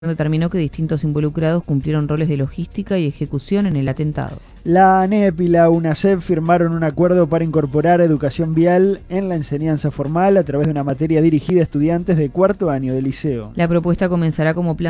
determinó que distintos involucrados cumplieron roles de logística y ejecución en el atentado. La ANEP y la UNACEF firmaron un acuerdo para incorporar educación vial en la enseñanza formal a través de una materia dirigida a estudiantes de cuarto año de liceo. La propuesta comenzará como plan